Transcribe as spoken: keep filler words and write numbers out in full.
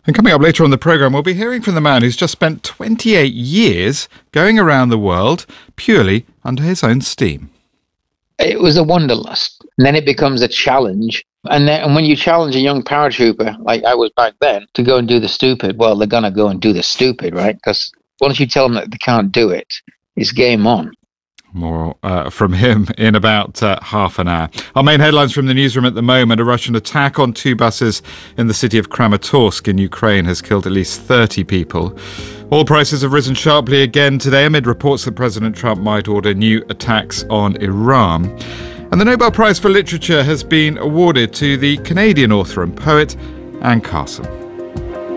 And coming up later on the programme, we'll be hearing from the man who's just spent twenty-eight years going around the world purely under his own steam. It was a wanderlust, and then it becomes a challenge. And then and when you challenge a young paratrooper, like I was back then, to go and do the stupid, well, they're going to go and do the stupid, right? Because once you tell them that they can't do it, it's game on. More uh, from him in about uh, half an hour. Our main headlines from the newsroom at the moment: a Russian attack on two buses in the city of Kramatorsk in Ukraine has killed at least thirty people. Oil prices have risen sharply again today amid reports that President Trump might order new attacks on Iran. And the Nobel Prize for Literature has been awarded to the Canadian author and poet Anne Carson.